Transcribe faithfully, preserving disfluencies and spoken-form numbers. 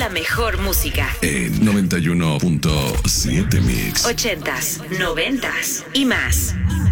la mejor música. En noventa y uno punto siete Mix. Ochentas, noventas y más.